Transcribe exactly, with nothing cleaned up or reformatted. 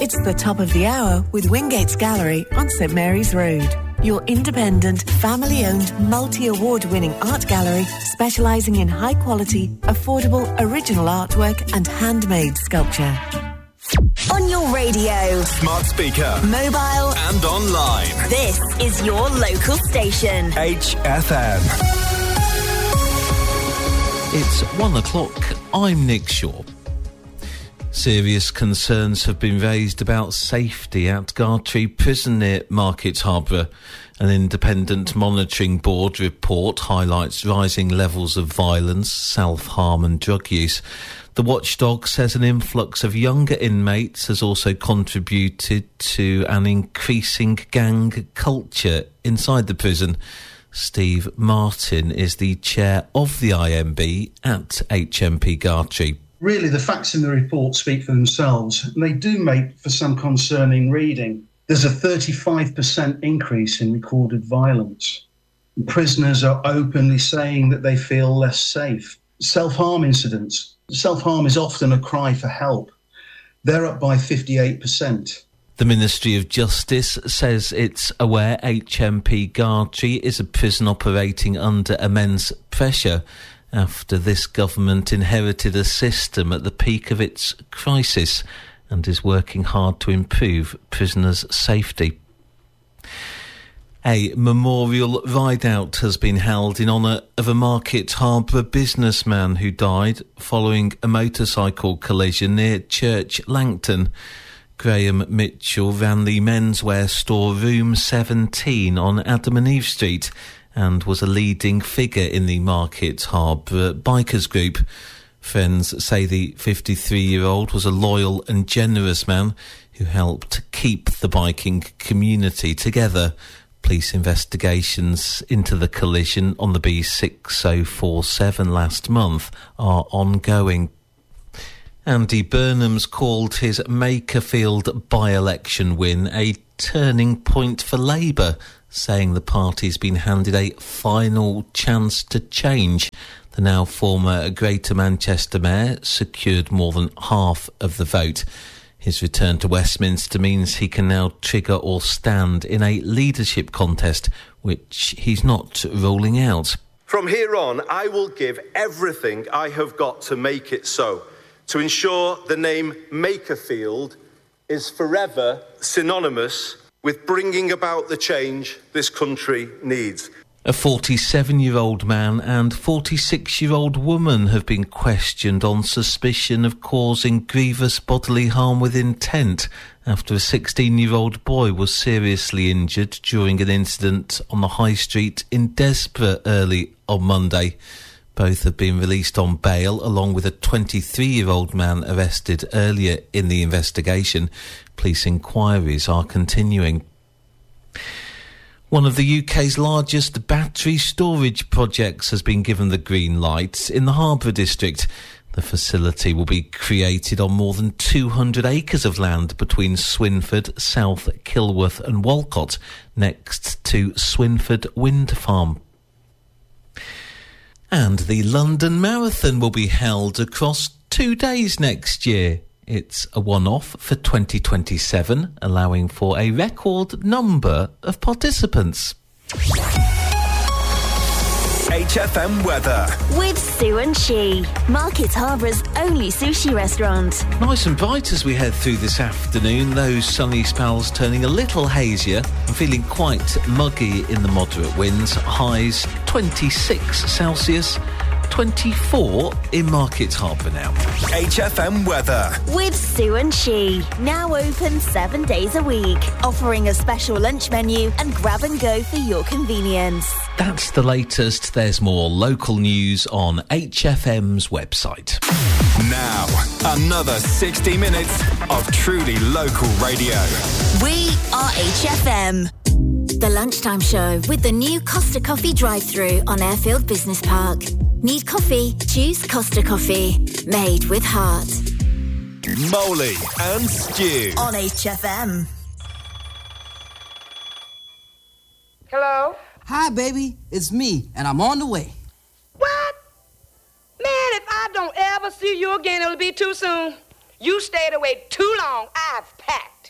It's the top of the hour with Wingates Gallery on St Mary's Road. Your independent, family-owned, multi-award-winning art gallery specialising in high-quality, affordable, original artwork and handmade sculpture. On your radio, smart speaker, mobile and online. This is your local station. H F M. It's one o'clock. I'm Nick Shaw. Serious concerns have been raised about safety at Gartree Prison near Market Harborough. An independent monitoring board report highlights rising levels of violence, self-harm and drug use. The watchdog says an influx of younger inmates has also contributed to an increasing gang culture inside the prison. Steve Martin is the chair of the I M B at H M P Gartree. Really, the facts in the report speak for themselves, and they do make for some concerning reading. There's a thirty-five percent increase in recorded violence. Prisoners are openly saying that they feel less safe. Self-harm incidents. Self-harm is often a cry for help. They're up by fifty-eight percent. The Ministry of Justice says it's aware H M P Gartree is a prison operating under immense pressure after this government inherited a system at the peak of its crisis and is working hard to improve prisoners' safety. A memorial ride-out has been held in honour of a Market Harborough businessman who died following a motorcycle collision near Church Langton. Graham Mitchell ran the menswear store Room seventeen on Adam and Eve Street and was a leading figure in the Market Harborough bikers group. Friends say the fifty-three-year-old was a loyal and generous man who helped keep the biking community together. Police investigations into the collision on the B six oh four seven last month are ongoing. Andy Burnham's called his Makerfield by-election win a turning point for Labour, saying the party's been handed a final chance to change. The now former Greater Manchester Mayor secured more than half of the vote. His return to Westminster means he can now trigger or stand in a leadership contest, which he's not ruling out. From here on, I will give everything I have got to make it so, to ensure the name Makerfield is forever synonymous with bringing about the change this country needs. A forty-seven-year-old man and forty-six-year-old woman have been questioned on suspicion of causing grievous bodily harm with intent after a sixteen-year-old boy was seriously injured during an incident on the High Street in Desborough early on Monday. Both have been released on bail, along with a twenty-three-year-old man arrested earlier in the investigation. Police inquiries are continuing. One of the U K's largest battery storage projects has been given the green light in the Harborough district. The facility will be created on more than two hundred acres of land between Swinford, South Kilworth and Walcott, next to Swinford Wind Farm. And the London Marathon will be held across two days next year. It's a one-off for twenty twenty-seven, allowing for a record number of participants. H F M weather. With Sue and She, Market Harbour's only sushi restaurant. Nice and bright as we head through this afternoon. Those sunny spells turning a little hazier and feeling quite muggy in the moderate winds. Highs twenty-six Celsius. twenty-four in Market Harbour now. H F M weather. With Sue and She, now open seven days a week, offering a special lunch menu and grab and go for your convenience. That's the latest. There's more local news on H F M's website. Now, another sixty minutes of truly local radio. We are H F M. The Lunchtime Show with the new Costa Coffee drive-thru on Airfield Business Park. Need coffee? Choose Costa Coffee. Made with heart. Molly and Stu. On H F M. Hello? Hi, baby. It's me, and I'm on the way. What? Man, if I don't ever see you again, it'll be too soon. You stayed away too long. I've packed.